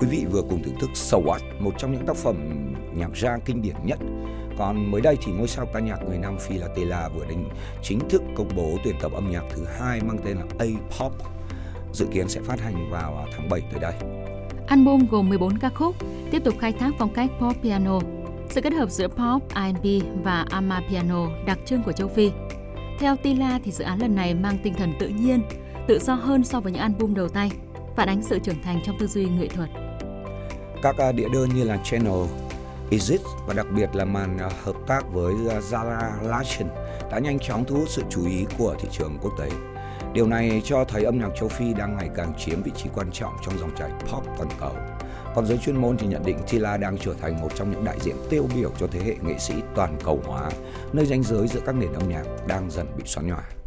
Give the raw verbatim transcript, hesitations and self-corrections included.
Quý vị vừa cùng thưởng thức So What, một trong những tác phẩm nhạc jazz kinh điển nhất. Còn mới đây thì ngôi sao ca nhạc người Nam Phi là Tela vừa định chính thức công bố tuyển tập âm nhạc thứ hai mang tên là A-Pop, dự kiến sẽ phát hành vào tháng bảy tới đây. Album gồm mười bốn ca khúc, tiếp tục khai thác phong cách pop piano, sự kết hợp giữa pop, R and B và amapiano đặc trưng của châu Phi. Theo Tela thì dự án lần này mang tinh thần tự nhiên, tự do hơn so với những album đầu tay, phản ánh sự trưởng thành trong tư duy nghệ thuật. Các đĩa đơn như là Channel, Is It và đặc biệt là màn hợp tác với Zara Larsson đã nhanh chóng thu hút sự chú ý của thị trường quốc tế. Điều này cho thấy âm nhạc châu Phi đang ngày càng chiếm vị trí quan trọng trong dòng chảy pop toàn cầu. Còn giới chuyên môn thì nhận định Tela đang trở thành một trong những đại diện tiêu biểu cho thế hệ nghệ sĩ toàn cầu hóa, nơi ranh giới giữa các nền âm nhạc đang dần bị xoắn nhòa.